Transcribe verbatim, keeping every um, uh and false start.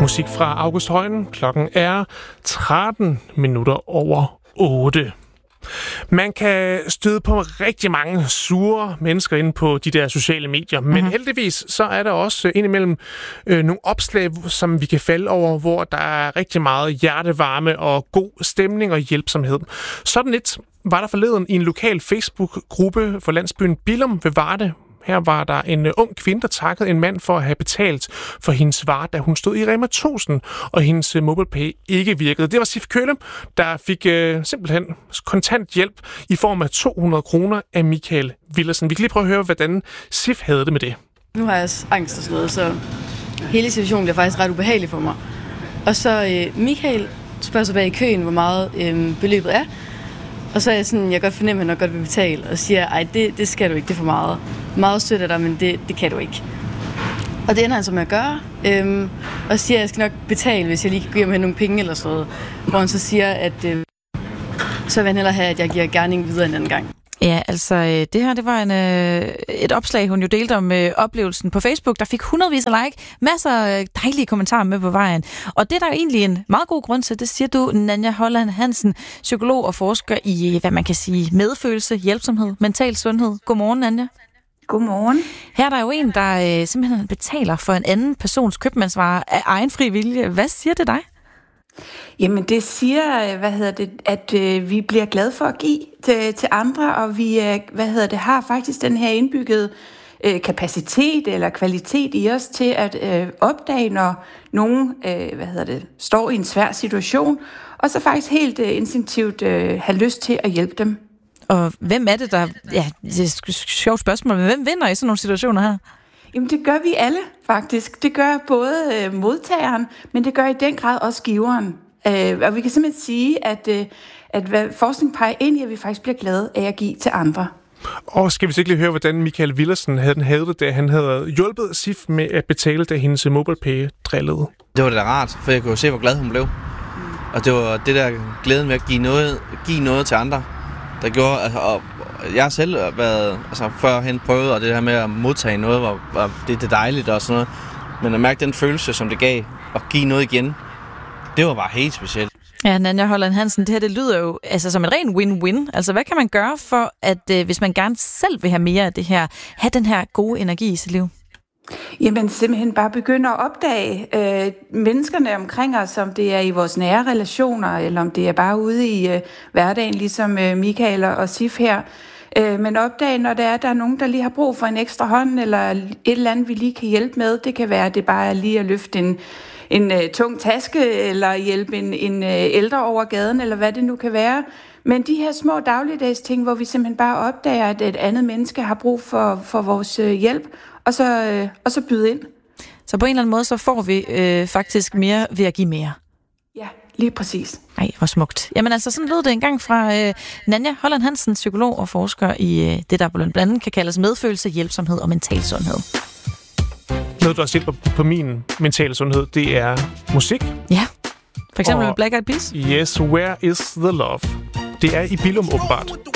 Musik fra August Højen. Klokken er tretten minutter over otte. Man kan støde på rigtig mange sure mennesker inde på de der sociale medier, men mm-hmm. heldigvis så er der også indimellem øh, nogle opslag, som vi kan falde over, hvor der er rigtig meget hjertevarme og god stemning og hjælpsomhed. Sådan lidt var der forleden i en lokal Facebook-gruppe for landsbyen Billum ved Varde. Her var der en ung kvinde, der takkede en mand for at have betalt for hendes varer, da hun stod i Rema tusind, og hendes MobilePay ikke virkede. Det var Sif Kølle, der fik øh, simpelthen kontant hjælp i form af to hundrede kroner af Michael Villersen. Vi kan lige prøve at høre, hvordan Sif havde det med det. Nu har jeg angst og sådan noget, så hele situationen bliver faktisk ret ubehagelig for mig. Og så øh, Michael spørger sig bag i køen, hvor meget øh, beløbet er. Og så er jeg sådan, jeg godt fornemmer, at jeg godt vil betale, og siger, ej, det, det skal du ikke, det er for meget. Meget sødt af dig, men det, det kan du ikke. Og det ender han så med at gøre, øhm, og siger, at jeg skal nok betale, hvis jeg lige kan give ham nogle penge eller sådan noget. Hvor han så siger, at øh, så vil han hellere have, at jeg giver gerningen videre en anden gang. Ja, altså det her, det var en, øh, et opslag, hun jo delte om øh, oplevelsen på Facebook. Der fik hundredvis af like, masser af dejlige kommentarer med på vejen. Og det er der jo egentlig en meget god grund til, det siger du, Nanja Holland Hansen, psykolog og forsker i, hvad man kan sige, medfølelse, hjælpsomhed, mental sundhed. Godmorgen, Nanja. Godmorgen. Her er der jo en, der øh, simpelthen betaler for en anden persons købmandsvarer af egen fri vilje. Hvad siger det dig? Jamen det siger, hvad hedder det, at øh, vi bliver glade for at give til, til andre, og vi øh, hvad hedder det, har faktisk den her indbygget øh, kapacitet eller kvalitet i os til at øh, opdage, når nogen øh, hvad hedder det, står i en svær situation, og så faktisk helt øh, instinktivt øh, have lyst til at hjælpe dem. Og hvem er det, der... Ja, det er et sjovt spørgsmål, men hvem vinder i sådan nogle situationer her? Jamen det gør vi alle faktisk. Det gør både øh, modtageren, men det gør i den grad også giveren. Øh, og vi kan simpelthen sige, at, øh, at hvad forskning peger ind i, at vi faktisk bliver glade af at give til andre. Og skal vi så ikke lige høre, hvordan Michael Villersen havde den havde det, da han havde hjulpet Sif med at betale, da hendes MobilePay drillede? Det var da rart, for jeg kunne se, hvor glad hun blev. Og det var det der glæden med at give noget, give noget til andre, der gjorde, altså, og jeg har selv været, altså førhen prøvet, og det her med at modtage noget, var, var det, det dejligt og sådan noget. Men at mærke den følelse, som det gav, at give noget igen, det var bare helt specielt. Ja, Nanja Holland Hansen, det her det lyder jo altså som en ren win-win. Altså hvad kan man gøre for, at øh, hvis man gerne selv vil have mere af det her, have den her gode energi i sit liv? Jamen simpelthen bare begynde at opdage øh, menneskerne omkring os, om det er i vores nære relationer, eller om det er bare ude i øh, hverdagen, ligesom øh, Michael og Sif her. Øh, men opdage, når der er, der er nogen, der lige har brug for en ekstra hånd, eller et eller andet, vi lige kan hjælpe med. Det kan være, at det bare er lige at løfte en, en øh, tung taske, eller hjælpe en, en øh, ældre over gaden, eller hvad det nu kan være. Men de her små dagligdags ting, hvor vi simpelthen bare opdager, at et andet menneske har brug for, for vores øh, hjælp, og så, øh, og så byde ind. Så på en eller anden måde, så får vi øh, faktisk mere ved at give mere. Ja, lige præcis. Ej, hvor smukt. Jamen altså, sådan lød det engang fra øh, Nanja Holland Hansen, psykolog og forsker i øh, det, der blandt andet kan kaldes medfølelse, hjælpsomhed og mental sundhed. Noget, der også hjælper på min mentale sundhed, det er musik. Ja, for eksempel og Black Eyed Peas. Yes, Where is the Love? Det er i Billum åbenbart.